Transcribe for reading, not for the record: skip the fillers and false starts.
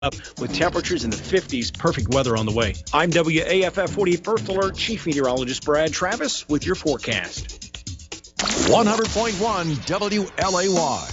up with temperatures in the 50s. Perfect weather on the way. I'm WAFF 48 First Alert Chief Meteorologist Brad Travis with your forecast. 100.1 WLAY.